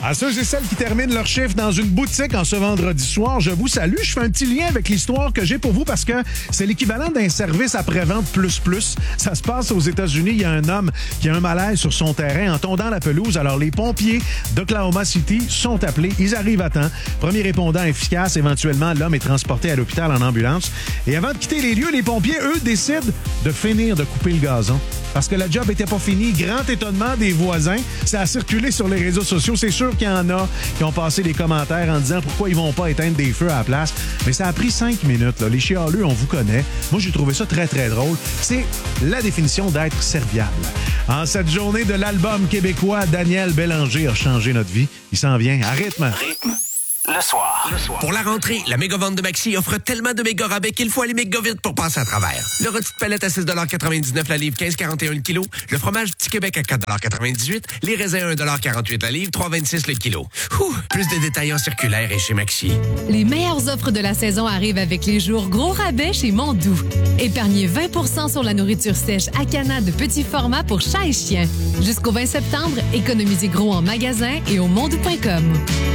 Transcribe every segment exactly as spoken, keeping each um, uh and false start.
À ceux et celles qui terminent leur chiffre dans une boutique en ce vendredi soir, je vous salue. Je fais un petit lien avec l'histoire que j'ai pour vous parce que c'est l'équivalent d'un service après-vente plus plus. Ça se passe aux États-Unis. Il y a un homme qui a un malaise sur son terrain en tondant la pelouse. Alors, les pompiers d'Oklahoma City sont appelés. Ils arrivent à temps. Premier répondant efficace. Éventuellement, l'homme est transporté à l'hôpital en ambulance. Et avant de quitter les lieux, les pompiers, eux, décident de finir de couper le gazon. Parce que la job était pas finie. Grand étonnement des voisins. Ça a circulé sur les réseaux sociaux. C'est sûr qu'il y en a qui ont passé des commentaires en disant pourquoi ils vont pas éteindre des feux à la place. Mais ça a pris cinq minutes. Là. Les chialeux, on vous connaît. Moi, j'ai trouvé ça très, très drôle. C'est la définition d'être serviable. En cette journée de l'album québécois, Daniel Bélanger a changé notre vie. Il s'en vient à rythme. Rythme. Le soir. le soir. Pour la rentrée, la méga vente de Maxi offre tellement de méga rabais qu'il faut aller méga vite pour passer à travers. Le rôti de palette à six quatre-vingt-dix-neuf la livre, quinze virgule quarante et un le kilo. Le fromage Petit Québec à quatre quatre-vingt-dix-huit. Les raisins un quarante-huit la livre, trois vingt-six le kilo. Ouh, plus de détails en circulaire et chez Maxi. Les meilleures offres de la saison arrivent avec les jours gros rabais chez Mondou. Épargnez vingt pour cent sur la nourriture sèche à Cana de petit format pour chat et chien. Jusqu'au vingt septembre, économisez gros en magasin et au mondou point com.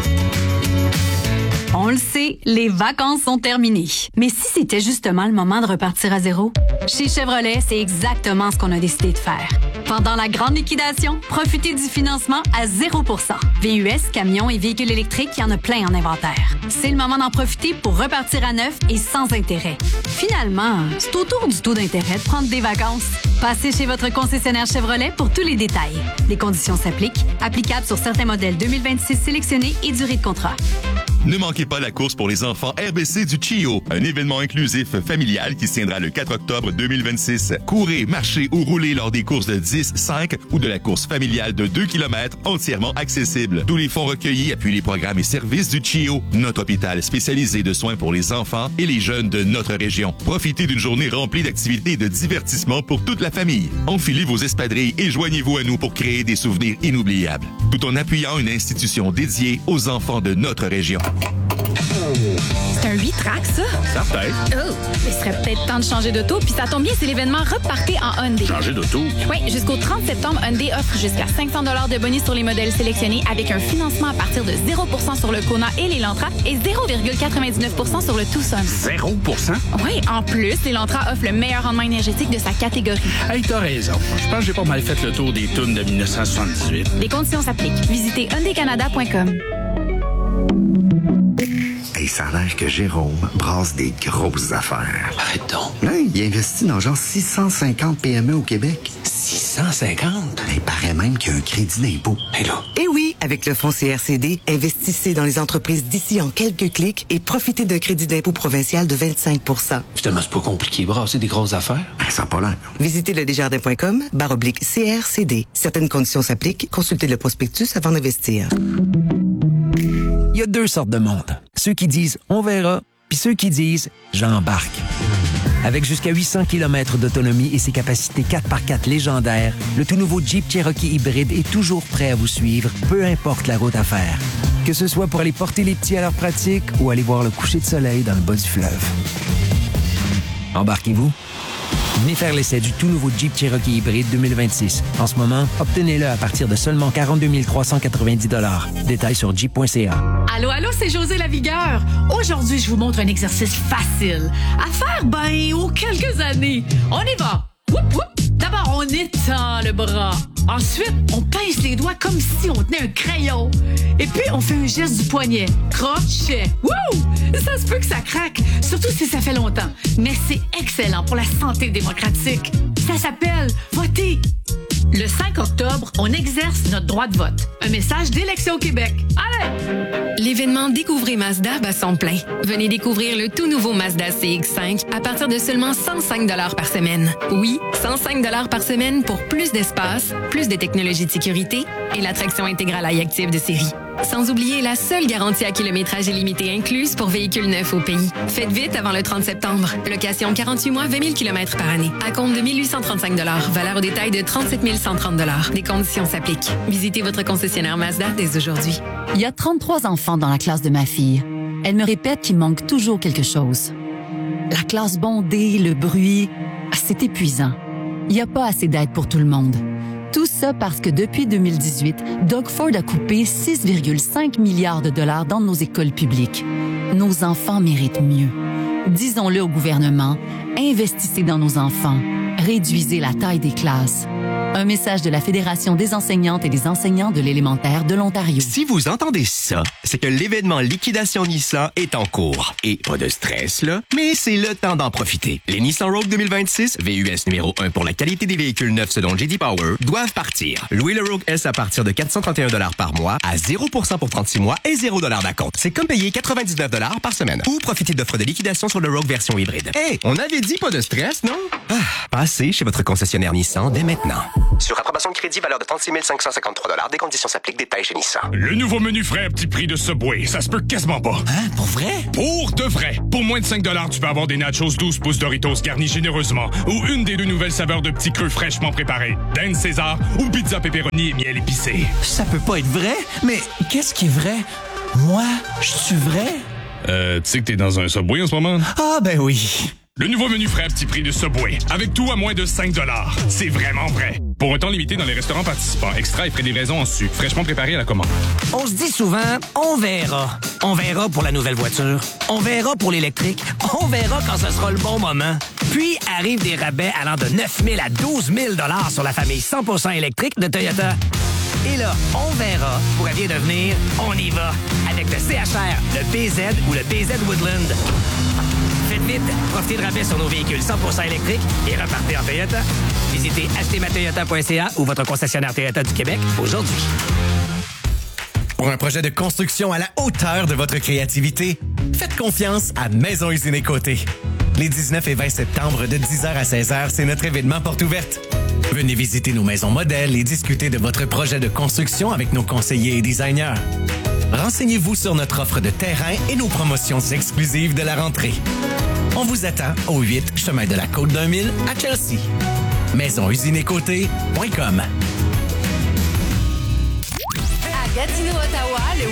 On le sait, les vacances sont terminées. Mais si c'était justement le moment de repartir à zéro? Chez Chevrolet, c'est exactement ce qu'on a décidé de faire. Pendant la grande liquidation, profitez du financement à zéro pour cent. V U S, camions et véhicules électriques, il y en a plein en inventaire. C'est le moment d'en profiter pour repartir à neuf et sans intérêt. Finalement, c'est autour du taux d'intérêt de prendre des vacances. Passez chez votre concessionnaire Chevrolet pour tous les détails. Les conditions s'appliquent, applicables sur certains modèles deux mille vingt-six sélectionnés et durée de contrat. Ne manquez pas la course pour les enfants R B C du Chio, un événement inclusif familial qui se tiendra le quatre octobre deux mille vingt-six. Courez, marchez ou roulez lors des courses de dix, cinq ou de la course familiale de deux kilomètres entièrement accessible. Tous les fonds recueillis appuient les programmes et services du Chio, notre hôpital spécialisé de soins pour les enfants et les jeunes de notre région. Profitez d'une journée remplie d'activités et de divertissement pour toute la famille. Enfilez vos espadrilles et joignez-vous à nous pour créer des souvenirs inoubliables, tout en appuyant une institution dédiée aux enfants de notre région. C'est un huit tracks, ça? Certain. Oh, il serait peut-être temps de changer d'auto, puis ça tombe bien, c'est l'événement Repartez en Hyundai. Changer d'auto? Oui, jusqu'au trente septembre, Hyundai offre jusqu'à cinq cents dollars de bonus sur les modèles sélectionnés avec un financement à partir de zéro pour cent sur le Kona et l'Elantra et zéro virgule quatre-vingt-dix-neuf pour cent sur le Tucson. zéro pour cent? Oui, en plus, l'Elantra offre le meilleur rendement énergétique de sa catégorie. Hey, t'as raison. Je pense que j'ai pas mal fait le tour des tunes de dix-neuf cent soixante-dix-huit. Les conditions s'appliquent. Visitez hyundai canada point com. Hey, ça a l'air que Jérôme brasse des grosses affaires. Arrête donc. Là, il investit dans genre six cent cinquante P M E au Québec. six cent cinquante? Il paraît même qu'il y a un crédit d'impôt. Et là? Eh oui, avec le fonds C R C D, investissez dans les entreprises d'ici en quelques clics et profitez d'un crédit d'impôt provincial de vingt-cinq pour cent. Finalement, c'est pas compliqué. Brasser des grosses affaires. Ben, ça n'a pas l'air. Visitez le desjardins point com, barre oblique C R C D. Certaines conditions s'appliquent. Consultez le prospectus avant d'investir. Il y a deux sortes de monde. Ceux qui disent « on verra », puis ceux qui disent « j'embarque ». Avec jusqu'à huit cents kilomètres d'autonomie et ses capacités quatre par quatre légendaires, le tout nouveau Jeep Cherokee hybride est toujours prêt à vous suivre, peu importe la route à faire. Que ce soit pour aller porter les petits à leur pratique ou aller voir le coucher de soleil dans le bas du fleuve. Embarquez-vous. Venez faire l'essai du tout nouveau Jeep Cherokee hybride deux mille vingt-six. En ce moment, obtenez-le à partir de seulement quarante-deux mille trois cent quatre-vingt-dix dollars. Détails sur jeep point c a. Allô, allô, c'est José Lavigueur. Aujourd'hui, je vous montre un exercice facile à faire, ben, aux quelques années. On y va. Whoop, whoop. D'abord, on étend le bras. Ensuite, on pince les doigts comme si on tenait un crayon. Et puis, on fait un geste du poignet. Crochet. Wouh! Ça se peut que ça craque, surtout si ça fait longtemps. Mais c'est excellent pour la santé démocratique. Ça s'appelle voter. Le cinq octobre, on exerce notre droit de vote. Un message d'Élection Québec. Allez! L'événement Découvrez Mazda bat son plein. Venez découvrir le tout nouveau Mazda C X cinq à partir de seulement cent cinq dollars par semaine. Oui, cent cinq dollars par semaine pour plus d'espace, plus de technologies de sécurité et l'attraction intégrale iActive de série. Sans oublier la seule garantie à kilométrage illimité incluse pour véhicules neufs au pays. Faites vite avant le trente septembre. Location quarante-huit mois, vingt mille kilomètres par année. À compte de mille huit cent trente-cinq dollars. Valeur au détail de trente-sept mille cent trente dollars. Les conditions s'appliquent. Visitez votre concessionnaire Mazda dès aujourd'hui. Il y a trente-trois enfants dans la classe de ma fille. Elle me répète qu'il manque toujours quelque chose. La classe bondée, le bruit, c'est épuisant. Il n'y a pas assez d'aide pour tout le monde. Tout ça parce que depuis deux mille dix-huit, Doug Ford a coupé six virgule cinq milliards de dollars dans nos écoles publiques. Nos enfants méritent mieux. Disons-le au gouvernement, investissez dans nos enfants. Réduisez la taille des classes. Un message de la Fédération des enseignantes et des enseignants de l'élémentaire de l'Ontario. Si vous entendez ça, c'est que l'événement Liquidation Nissan est en cours. Et pas de stress, là, mais c'est le temps d'en profiter. Les Nissan Rogue deux mille vingt-six, V U S numéro un pour la qualité des véhicules neufs selon J D Power, doivent partir. Louez le Rogue S à partir de quatre cent trente et un dollars par mois, à zéro pour cent pour trente-six mois et zéro dollars d'acompte. C'est comme payer quatre-vingt-dix-neuf dollars par semaine. Ou profiter d'offres de liquidation sur le Rogue version hybride. Hé, hey, on avait dit pas de stress, non? Ah, passez chez votre concessionnaire Nissan dès maintenant. Sur approbation de crédit, valeur de trente-six mille cinq cent cinquante-trois dollars. Des conditions s'appliquent. Détails chez Nissan. Le nouveau menu frais à petit prix de Subway, ça se peut quasiment pas. Hein? Pour vrai? Pour de vrai. Pour moins de cinq dollars, tu peux avoir des nachos douze pouces Doritos garnis généreusement ou une des deux nouvelles saveurs de petits creux fraîchement préparés. Dinde César ou pizza pepperoni et miel épicé. Ça peut pas être vrai? Mais qu'est-ce qui est vrai? Moi, je suis vrai? Euh, tu sais que t'es dans un Subway en ce moment? Ah, ben oui. Le nouveau menu frais à petit prix de Subway, avec tout à moins de cinq dollars. C'est vraiment vrai. Pour un temps limité dans les restaurants participants, extra et frais de livraison en su, fraîchement préparé à la commande. On se dit souvent, on verra. On verra pour la nouvelle voiture. On verra pour l'électrique. On verra quand ce sera le bon moment. Puis arrivent des rabais allant de neuf mille à douze mille dollars sur la famille cent pour cent électrique de Toyota. Et là, on verra pourrait bien devenir on y va avec le C H R, le B Z ou le B Z Woodland. Faites vite, profitez de rabais sur nos véhicules cent pour cent électriques et repartez en Toyota. Visitez acheter ma toyota point c a ou votre concessionnaire Toyota du Québec aujourd'hui. Pour un projet de construction à la hauteur de votre créativité, faites confiance à Maison Usine Côté. Les dix-neuf et vingt septembre de dix heures à seize heures, c'est notre événement porte ouverte. Venez visiter nos maisons modèles et discuter de votre projet de construction avec nos conseillers et designers. Renseignez-vous sur notre offre de terrain et nos promotions exclusives de la rentrée. On vous attend au huit chemin de la Côte d'un Mille à Chelsea. maison usine côté point com. À Gatineau, Ottawa, le